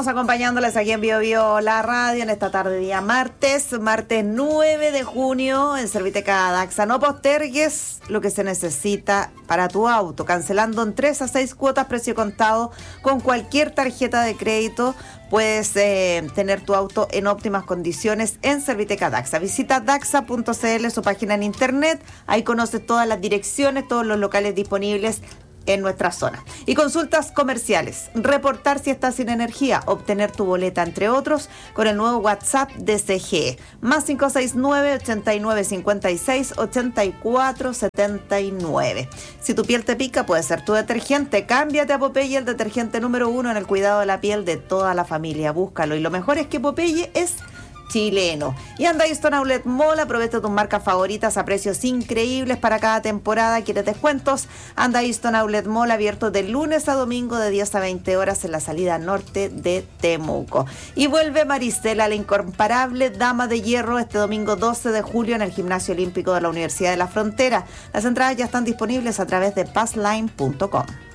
Estamos acompañándoles aquí en Bio Bio La Radio en esta tarde día martes 9 de junio en Serviteca Daxa. No postergues lo que se necesita para tu auto, cancelando en 3 a 6 cuotas precio contado con cualquier tarjeta de crédito. Puedes tener tu auto en óptimas condiciones en Serviteca Daxa. Visita daxa.cl, su página en internet. Ahí conoces todas las direcciones, todos los locales disponibles en nuestra zona. Y consultas comerciales, reportar si estás sin energía, obtener tu boleta, entre otros, con el nuevo WhatsApp de CGE, más 569-8956-8479. Si tu piel te pica, puede ser tu detergente. Cámbiate a Popeye, el detergente número 1 en el cuidado de la piel de toda la familia. Búscalo. Y lo mejor es que Popeye es chileno. Y anda Easton Outlet Mall, aprovecha tus marcas favoritas a precios increíbles para cada temporada. ¿Quieres descuentos? Anda Easton Outlet Mall, abierto de lunes a domingo de 10 a 20 horas en la salida norte de Temuco. Y vuelve Marisela, la incomparable dama de hierro, este domingo 12 de julio en el Gimnasio Olímpico de la Universidad de la Frontera. Las entradas ya están disponibles a través de passline.com.